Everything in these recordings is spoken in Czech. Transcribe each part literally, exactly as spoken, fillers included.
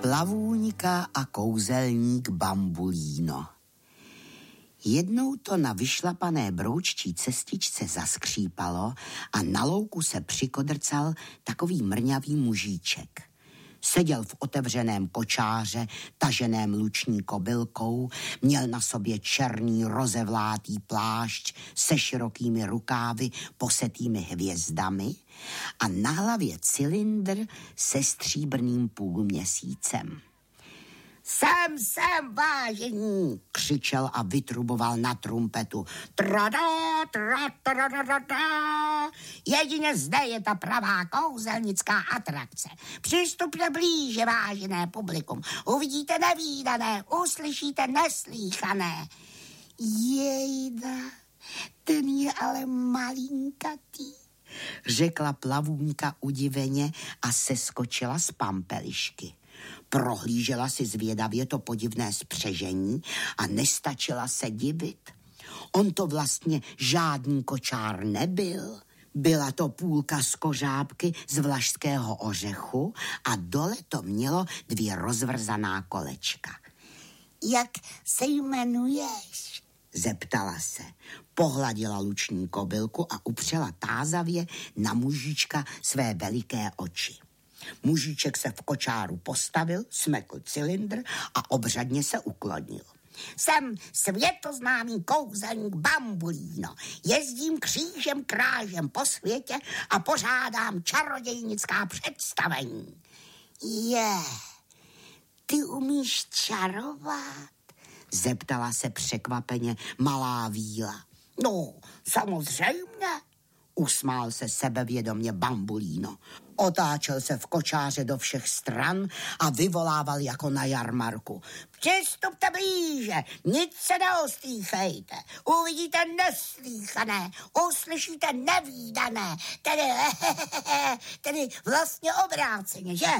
Plavůňka a kouzelník Bambulíno. Jednou to na vyšlapané brouččí cestičce zaskřípalo a na louku se přikodrcal takový mrňavý mužíček. Seděl v otevřeném kočáře, taženém luční kobylkou, měl na sobě černý rozevlátý plášť se širokými rukávy posetými hvězdami a na hlavě cylindr se stříbrným půlměsícem. Sem, sem, vážení, křičel a vytruboval na trumpetu. Trada, tra, tra, tra, tra, tra. Jedině zde je ta pravá kouzelnická atrakce. Přistupte blíže, vážené publikum. Uvidíte nevídané, uslyšíte neslýchané. Jejda, ten je ale malinkatý, řekla plavůňka udiveně a seskočila z pampelišky. Prohlížela si zvědavě to podivné spřežení a nestačila se divit. On to vlastně žádný kočár nebyl. Byla to půlka z kořápky z vlašského ořechu a dole to mělo dvě rozvrzaná kolečka. Jak se jmenuješ? Zeptala se. Pohladila luční kobylku a upřela tázavě na mužička své veliké oči. Mužíček se v kočáru postavil, smekl cylindr a obřadně se uklonil. Jsem světoznámý kouzelník Bambulíno. Jezdím křížem krážem po světě a pořádám čarodějnická představení. Je, ty umíš čarovat? Zeptala se překvapeně malá víla. No, samozřejmě, usmál se sebevědomě Bambulíno. Otáčel se v kočáře do všech stran a vyvolával jako na jarmarku. Přistupte blíže, nic se neostýchejte, uvidíte neslýchané, uslyšíte nevídané, tedy, tedy vlastně obráceně, že?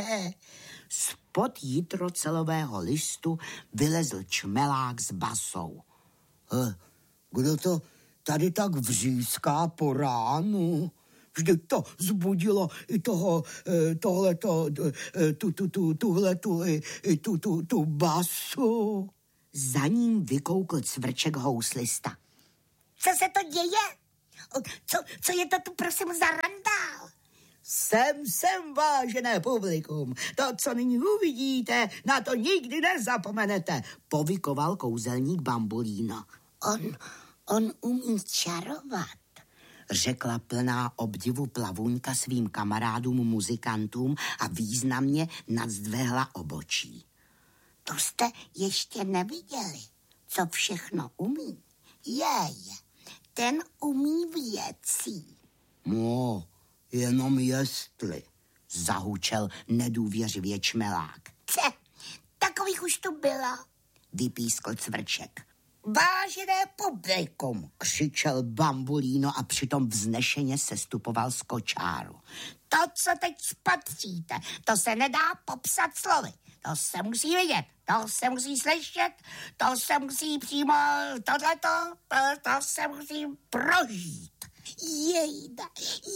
Spod jitrocelového listu vylezl čmelák s basou. Eh, kdo to tady tak vříská po ránu? Vždyť to zbudilo i toho, tohleto, tu, tu, tu, tuhletu, i tu, tu, tu basu. Za ním vykoukl cvrček houslista. Co se to děje? Co, co je to tu, prosím, za randál? Sem, sem, vážené publikum. To, co nyní uvidíte, na to nikdy nezapomenete, povykoval kouzelník Bambulíno. On, on umí čarovat, řekla plná obdivu plavůňka svým kamarádům muzikantům a významně nadzvedla obočí. To jste ještě neviděli, co všechno umí. Jej, ten umí věcí. No, jenom jestli, zahučel nedůvěřivě čmelák. Ce, takových už tu bylo, vypískl cvrček. Vážené publikum, křičel Bambulíno a přitom vznešeně sestupoval z kočáru. To, co teď spatříte, to se nedá popsat slovy. To se musí vidět, to se musí slyšet, to se musí přímo, tohleto, to, to se musí prožít. Jejda,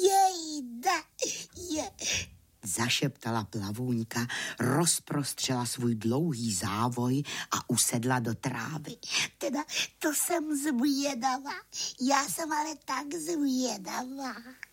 jejda, je... Zašeptala plavůňka, rozprostřela svůj dlouhý závoj a usedla do trávy. Teda to jsem zvědavá, já jsem ale tak zvědavá.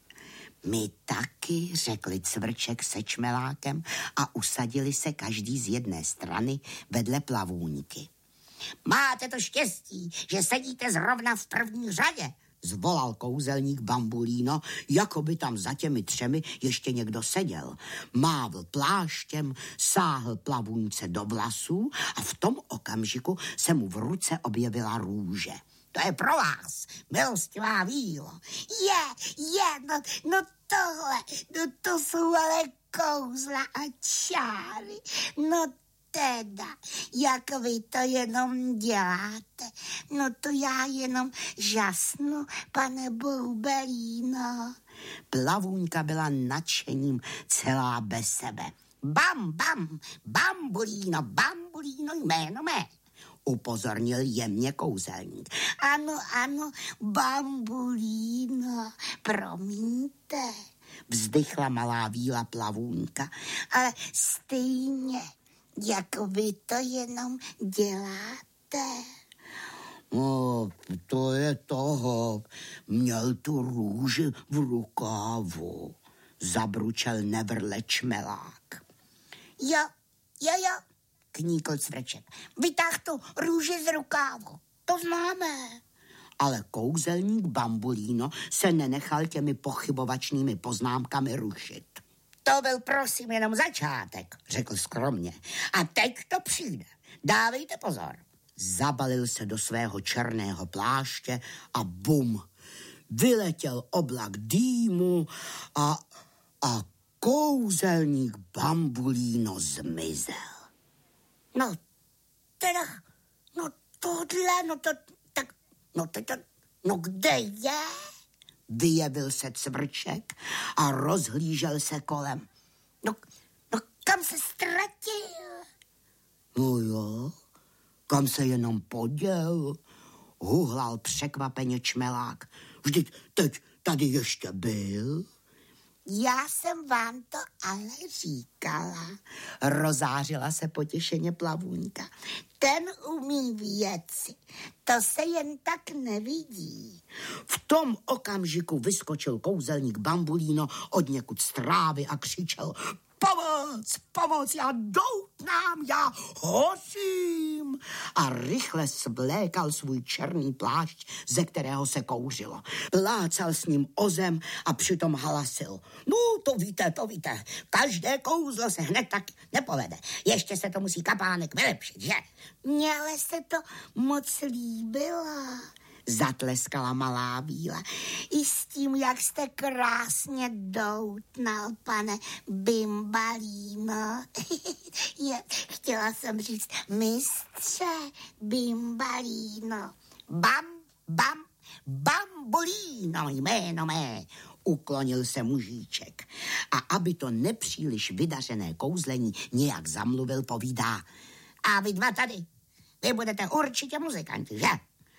My taky, řekli cvrček se čmelákem a usadili se každý z jedné strany vedle plavůňky. Máte to štěstí, že sedíte zrovna v první řadě, zvolal kouzelník Bambulíno, jako by tam za těmi třemi ještě někdo seděl. Mávl pláštěm, sáhl plavůňce do vlasů a v tom okamžiku se mu v ruce objevila růže. To je pro vás, milostivá vílo. Je, je, no, no tohle, no to jsou ale kouzla a čáry. No teda, jak vy to jenom děláte. No to já jenom žasnu, pane Boubelíno. Plavůňka byla nadšením celá bez sebe. Bam, bam, Bambulíno, Bambulíno, jméno mé, upozornil jemně kouzelník. Ano, ano, Bambulíno, promiňte, vzdychla malá víla plavůňka, ale stejně Jak vy to jenom děláte? No, to je toho. Měl tu růži v rukávu, zabručel nevrle Čmelák. Jo, jo, jo, kníkl Cvrček. Vytáh tu růži z rukávu. To známe. Ale kouzelník Bambulíno se nenechal těmi pochybovačnými poznámkami rušit. To byl prosím jenom začátek, řekl skromně. A teď to přijde. Dávejte pozor. Zabalil se do svého černého pláště a bum, vyletěl oblak dýmu a, a kouzelník Bambulíno zmizel. No, teda, no tohle, no to, tak, no to, to, no kde je? Vyjevil se Cvrček a rozhlížel se kolem. No, no kam se ztratil? No jo, kam se jenom poděl, huhlal překvapeně Čmelák. Vždyť teď tady ještě byl. Já jsem vám to ale říkala, rozářila se potěšeně Plavůňka. Ten umí věci, to se jen tak nevidí. V tom okamžiku vyskočil kouzelník Bambulíno od někud z trávy a křičel: Pomoc, pomoc, já doutnám, já hořím. A rychle svlékal svůj černý plášť, ze kterého se kouřilo. Plácal s ním o zem a přitom halasil: No, to víte, to víte, každé kouzlo se hned tak nepovede. Ještě se to musí kapánek vylepšit, že? Mně ale se to moc líbilo, zatleskala malá Víla. I s tím, jak jste krásně doutnal, pane Bimbalíno. Je, chtěla jsem říct mistře Bimbalíno. Bam, bam, Bambulíno, jméno mé, uklonil se mužíček. A aby to nepříliš vydařené kouzlení nějak zamluvil, povídá: A vy dva tady, vy budete určitě muzikanti, že?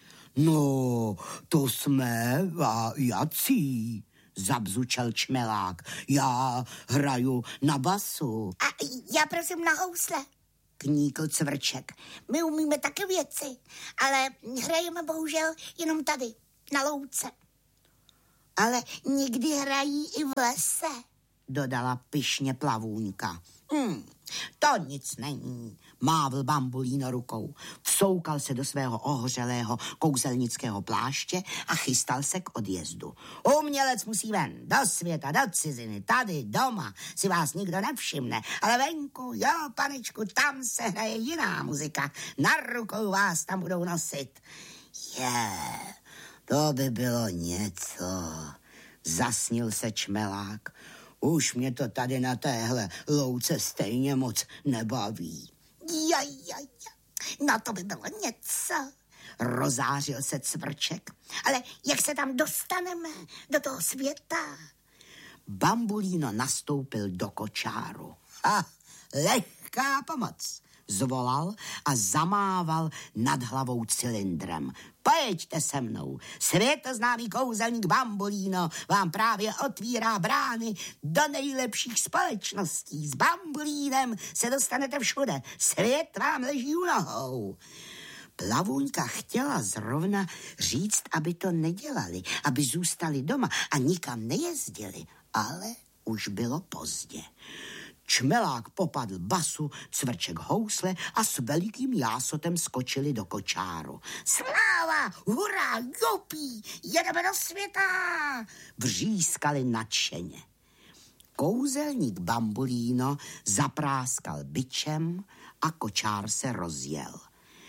No, to jsme a jací, zabzučel Čmelák. Já hraju na basu. A já prosím na housle, kníkl Cvrček. My umíme taky věci, ale hrajeme bohužel jenom tady, na louce. Ale někdy hrají i v lese, dodala pyšně Plavůňka. Hmm, to nic není, mávl Bambulíno rukou. Vsoukal se do svého ohořelého kouzelnického pláště a chystal se k odjezdu. Umělec musí ven, do světa, do ciziny, tady, doma, si vás nikdo nevšimne, ale venku, jo, panečku, tam se hraje jiná muzika, na rukou vás tam budou nosit. Je, yeah, to by bylo něco, zasnil se Čmelák. Už mě to tady na téhle louce stejně moc nebaví. Ja, ja, ja. No to by bylo něco, rozářil se Cvrček. Ale jak se tam dostaneme do toho světa? Bambulíno nastoupil do kočáru. Ha, lehká pomoc, zvolal a zamával nad hlavou cylindrem. Pojďte se mnou, světoznámý kouzelník Bambulíno vám právě otvírá brány do nejlepších společností. S Bambulínem se dostanete všude, svět vám leží u nohou. Plavůňka chtěla zrovna říct, aby to nedělali, aby zůstali doma a nikam nejezdili, ale už bylo pozdě. Čmelák popadl basu, Cvrček housle a s velikým jásotem skočili do kočáru. Sláva, hurá, jupí, jedeme do světa, vřískali nadšeně. Kouzelník Bambulíno zapráskal bičem a kočár se rozjel.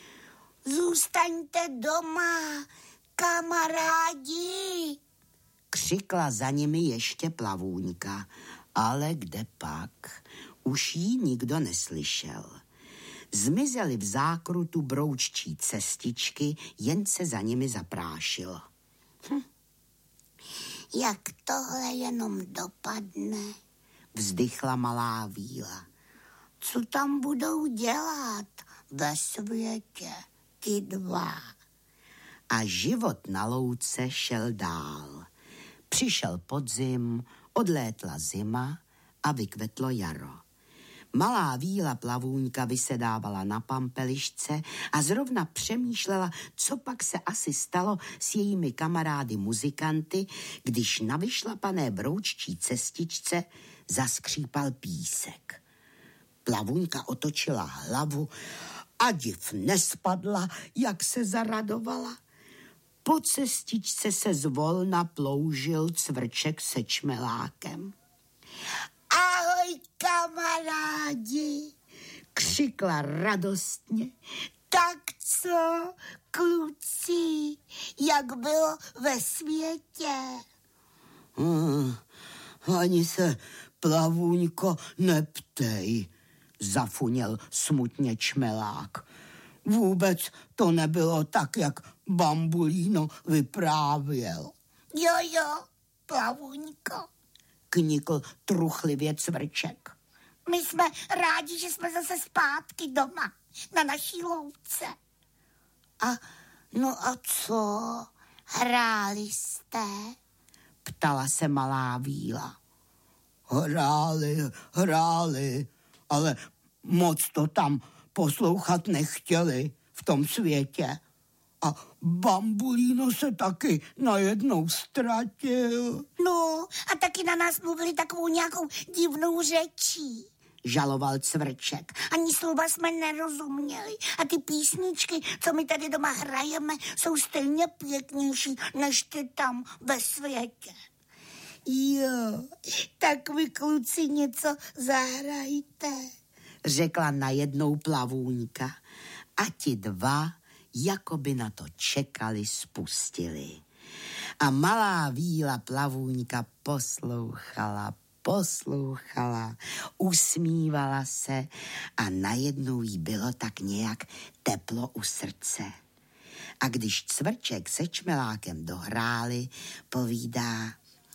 Zůstaňte doma, kamarádi, křikla za nimi ještě Plavůňka. Ale kde pak? Už jí nikdo neslyšel. Zmizely v zákrutu brouččí cestičky, jen se za nimi zaprášilo. Hm. Jak tohle jenom dopadne, vzdychla malá Víla. Co tam budou dělat ve světě ty dva? A život na louce šel dál. Přišel podzim, odlétla zima a vykvetlo jaro. Malá víla plavůňka vysedávala na pampelišce a zrovna přemýšlela, co pak se asi stalo s jejími kamarády muzikanty, když na vyšlapané brouččí cestičce zaskřípal písek. Plavůňka otočila hlavu a div nespadla, jak se zaradovala. Po cestičce se zvolna ploužil Cvrček se čmelákem. Ahoj, kamarádi, křikla radostně. Tak co, kluci, jak bylo ve světě? Hmm, ani se, plavůňko, neptej, zafuněl smutně čmelák. Vůbec to nebylo tak, jak Bambulíno vyprávěl. Jo, jo, plavůňko, knikl truchlivě Cvrček. My jsme rádi, že jsme zase zpátky doma, na naší louce. A no a co? Hráli jste? Ptala se malá víla. Hráli, hráli, ale moc to tam poslouchat nechtěli v tom světě. A Bambulíno se taky najednou ztratil. No, a taky na nás mluvili takovou nějakou divnou řečí, žaloval Cvrček. Ani slova jsme nerozuměli. A ty písničky, co my tady doma hrajeme, jsou stejně pěknější, než ty tam ve světě. Jo, tak vy, kluci, něco zahrajte, řekla najednou plavůňka. A ti dva jako by na to čekali, spustili. A malá víla plavůňka poslouchala, poslouchala, usmívala se a najednou jí bylo tak nějak teplo u srdce. A když Cvrček se čmelákem dohráli, povídá: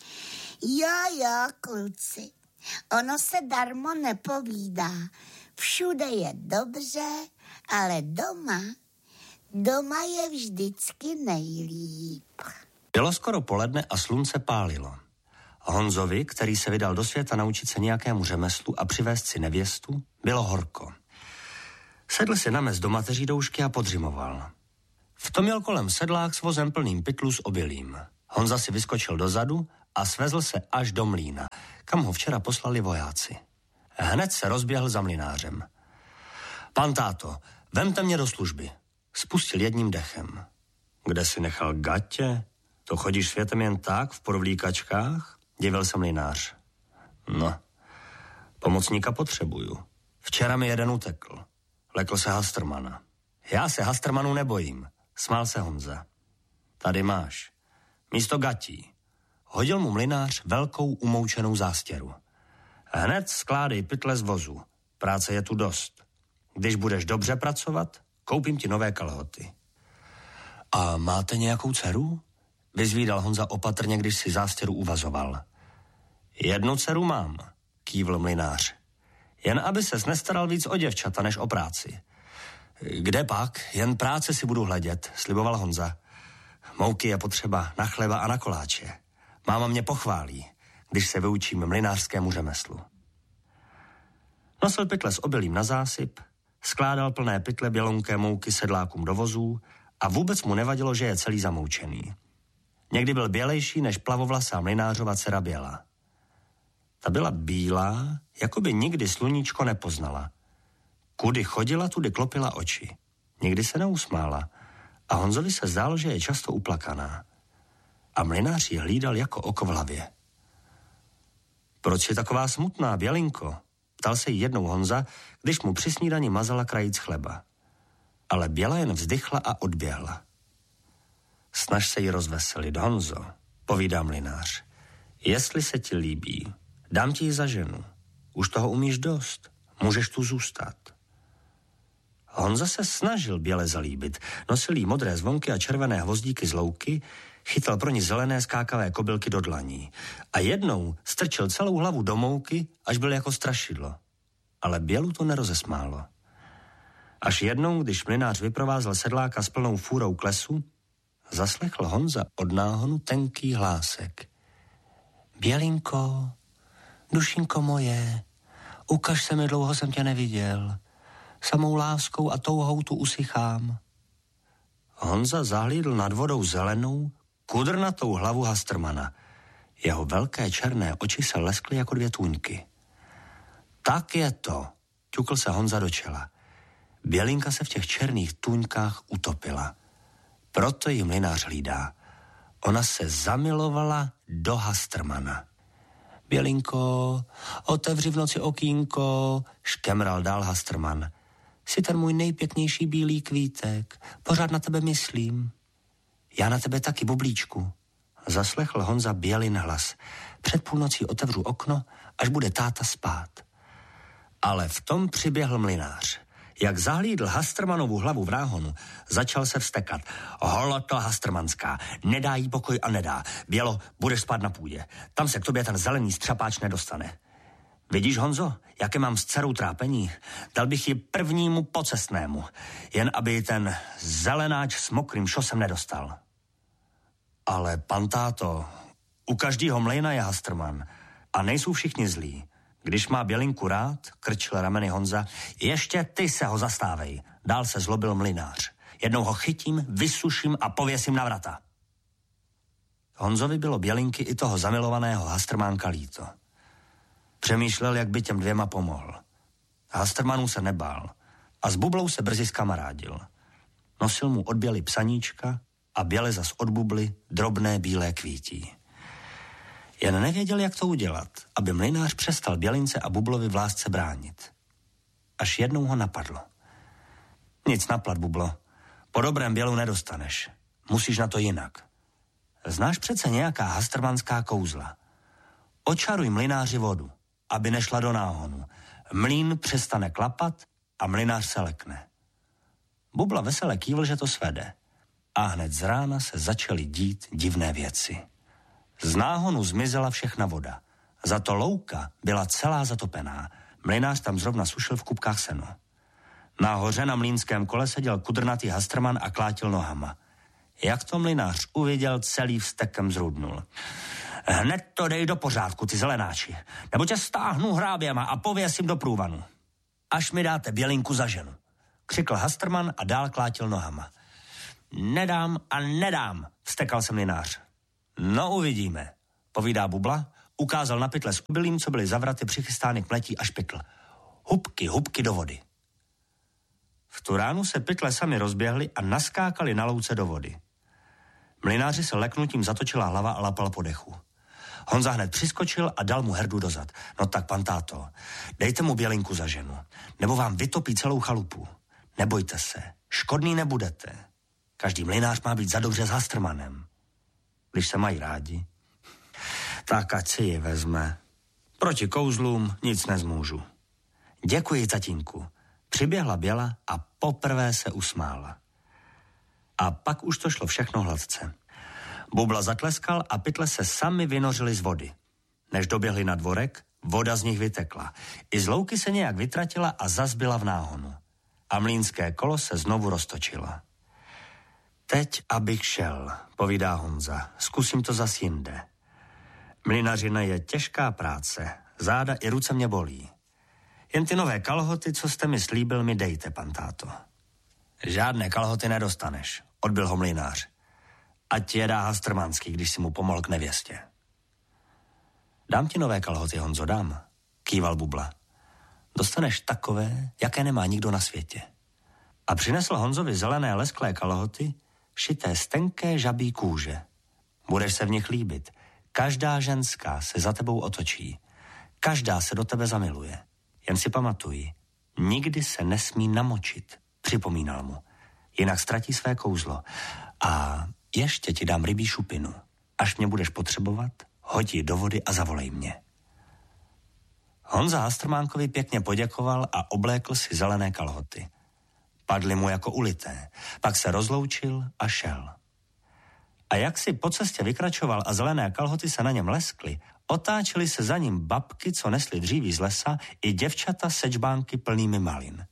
Jo, jo, kluci, ono se darmo nepovídá. Všude je dobře, ale doma... Doma je vždycky nejlíp. Bylo skoro poledne a slunce pálilo. Honzovi, který se vydal do světa naučit se nějakému řemeslu a přivést si nevěstu, bylo horko. Sedl si na mez do mateří doušky a podřimoval. V tom jel kolem sedlák s vozem plným pytlů s obilím. Honza si vyskočil dozadu a svezl se až do mlýna, kam ho včera poslali vojáci. Hned se rozběhl za mlynářem. Pan táto, vemte mě do služby. Spustil jedním dechem. Kde si nechal gatě? To chodíš světem jen tak, v podvlíkačkách? Divil se mlynář. No, pomocníka potřebuju. Včera mi jeden utekl. Lekl se Hastrmana. Já se Hastrmanů nebojím, smál se Honza. Tady máš. Místo gatí. Hodil mu mlynář velkou umoučenou zástěru. Hned skládej pytle z vozu. Práce je tu dost. Když budeš dobře pracovat, koupím ti nové kalhoty. A máte nějakou dceru? Vyzvídal Honza opatrně, když si zástěru uvazoval. Jednu dceru mám, kývl mlynář. Jen aby ses nestaral víc o děvčata, než o práci. Kde pak? Jen práce si budu hledět, sliboval Honza. Mouky je potřeba na chleba a na koláče. Máma mě pochválí, když se vyučím mlynářskému řemeslu. Nosil pytle s obilím na zásyp, skládal plné pytle bělounké mouky sedlákům do vozů a vůbec mu nevadilo, že je celý zamoučený. Někdy byl bělejší než plavovlasá mlynářova dcera Běla. Ta byla bílá, jako by nikdy sluníčko nepoznala. Kudy chodila, tudy klopila oči. Nikdy se neusmála a Honzovi se zdálo, že je často uplakaná. A mlynář ji hlídal jako oko v hlavě. Proč je taková smutná, Bělinko? Ptal se jí jednou Honza, když mu při snídani mazala krajíc chleba. Ale Běla jen vzdychla a odběhla. Snaž se jí rozveselit, Honzo, povídá mlynář. Jestli se ti líbí, dám ti ji za ženu. Už toho umíš dost, můžeš tu zůstat. Honza se snažil Běle zalíbit. Nosil jí modré zvonky a červené hvozdíky z louky, chytal pro ní zelené skákavé kobylky do dlaní. A jednou strčil celou hlavu do mouky, až byl jako strašidlo. Ale Bělu to nerozesmálo. Až jednou, když mlynář vyprovázel sedláka s plnou fůrou k lesu, zaslechl Honza od náhonu tenký hlásek. Bělinko, dušinko moje, Ukaž se mi, dlouho jsem tě neviděl. Samou láskou a touhou tu usychám. Honza zahlídl nad vodou zelenou, kudrnatou hlavu Hastrmana. Jeho velké černé oči se leskly jako dvě tůňky. Tak je to, ťukl se Honza do čela. Bělinka se v těch černých tůňkách utopila. Proto ji mlynář hlídá. Ona se zamilovala do Hastrmana. Bělinko, otevři v noci okýnko, škemral dál Hastrman. Jsi ten můj nejpěknější bílý kvítek, pořád na tebe myslím. Já na tebe taky, bublíčku. Zaslechl Honza Bělin hlas. Před půlnocí otevřu okno, až bude táta spát. Ale v tom přiběhl mlynář. Jak zahlídl Hastrmanovu hlavu v náhonu, začal se vztekat. Holoto Hastrmanská, nedá jí pokoj a nedá. Bělo, budeš spát na půdě. Tam se k tobě ten zelený střapáč nedostane. Vidíš, Honzo, jaké mám s dcerou trápení? Dal bych ji prvnímu pocestnému, jen aby ten zelenáč s mokrým šosem nedostal. Ale pan táto, u každého mlejna je Hastrman a nejsou všichni zlí. Když má Bělinku rád, krčil rameny Honza, ještě ty se ho zastávej. Dál se zlobil mlynář. Jednou ho chytím, vysuším a pověsím na vrata. Honzovi bylo Bělinky i toho zamilovaného Hastrmánka líto. Přemýšlel, jak by těm dvěma pomohl. Hastrmanů se nebál a s Bublou se brzy zkamarádil. Nosil mu od Běly psaníčka a Běle zas od Bubly drobné bílé kvítí. Jen nevěděl, jak to udělat, aby mlynář přestal Bělince a Bublovi v lásce bránit. Až jednou ho napadlo. Nic naplat, Bublo. Po dobrém Bělu nedostaneš. Musíš na to jinak. Znáš přece nějaká hastrmanská kouzla. Očaruj mlynáři vodu, aby nešla do náhonu. Mlýn přestane klapat a mlynář se lekne. Bubla vesele kývl, že to svede. A hned z rána se začaly dít divné věci. Z náhonu zmizela všechna voda. Za to louka byla celá zatopená. Mlynář tam zrovna sušil v kupkách seno. Nahoře na mlýnském kole seděl kudrnatý Hastrman a klátil nohama. Jak to mlynář uviděl, celý vztekem zrudnul. Hned to dej do pořádku, ty zelenáči, nebo tě stáhnu hráběma a pověsím do průvanu. Až mi dáte Bělinku za ženu, křikl Hastrman a dál klátil nohama. Nedám a nedám, vztekal se mlynář. No uvidíme, povídá Bubla, ukázal na pytle s kubylím, co byly zavraty přichystány k mletí a špitl. Hubky, hubky do vody. V tu ránu se pytle sami rozběhly a naskákali na louce do vody. Mlynáři se leknutím zatočila hlava a lapal po dechu. Honza hned přiskočil a dal mu herdu dozad. No tak, pan táto, dejte mu Bělinku za ženu, nebo vám vytopí celou chalupu. Nebojte se, škodný nebudete. Každý mlynář má být zadobře s Hastrmanem. Když se mají rádi, tak ať si ji vezme. Proti kouzlům nic nezmůžu. Děkuji, tatínku. Přiběhla Běla a poprvé se usmála. A pak už to šlo všechno hladce. Bubla zatleskal a pytle se sami vynořili z vody. Než doběhli na dvorek, voda z nich vytekla. I z louky se nějak vytratila a zas byla v náhonu. A mlýnské kolo se znovu roztočilo. Teď, abych šel, povídá Honza. Zkusím to zas jinde. Mlynařina je těžká práce. Záda i ruce mě bolí. Jen ty nové kalhoty, co jste mi slíbil, mi dejte, pan táto. Žádné kalhoty nedostaneš, odbyl ho mlynář. Ať je dá Hastrmanský, když si mu pomohl k nevěstě. Dám ti nové kalhoty, Honzo, dám, kýval Bubla. Dostaneš takové, jaké nemá nikdo na světě. A přinesl Honzovi zelené lesklé kalhoty, šité z tenké žabí kůže. Budeš se v nich líbit. Každá ženská se za tebou otočí. Každá se do tebe zamiluje. Jen si pamatuj, nikdy se nesmí namočit, připomínal mu. Jinak ztratí své kouzlo. A ještě ti dám rybí šupinu. Až mě budeš potřebovat, hoď ji do vody a zavolej mě. Honza Hastrmánkovi pěkně poděkoval a oblékl si zelené kalhoty. Padly mu jako ulité, pak se rozloučil a šel. A jak si po cestě vykračoval a zelené kalhoty se na něm leskly, otáčely se za ním babky, co nesly dříví z lesa, i děvčata sečbánky plnými malin.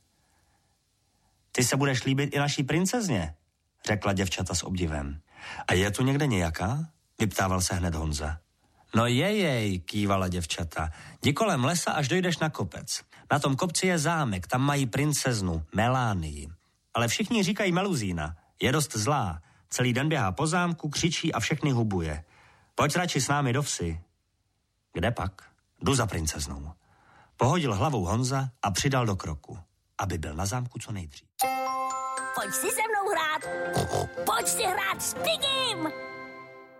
Ty se budeš líbit i naší princezně, řekla děvčata s obdivem. A je tu někde nějaká? Vyptával se hned Honza. No jejej, kývala děvčata. Jdi kolem lesa, až dojdeš na kopec. Na tom kopci je zámek, tam mají princeznu, Melánii. Ale všichni říkají Meluzína. Je dost zlá. Celý den běhá po zámku, křičí a všechny hubuje. Pojď radši s námi do vsi. Kde pak? Jdu za princeznou. Pohodil hlavou Honza a přidal do kroku, aby byl na zámku co nejdřív. Pojď si se mnou hrát. Pojď si hrát s Pigim.